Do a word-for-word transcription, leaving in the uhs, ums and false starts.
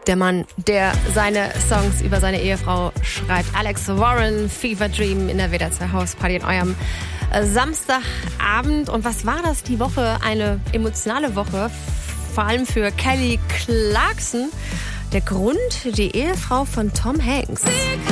Der Mann, der seine Songs über seine Ehefrau schreibt. Alex Warren, Fever Dream in der W D R zwei Hausparty in eurem Samstagabend. Und was war das die Woche? Eine emotionale Woche, vor allem für Kelly Clarkson. Der Grund, die Ehefrau von Tom Hanks.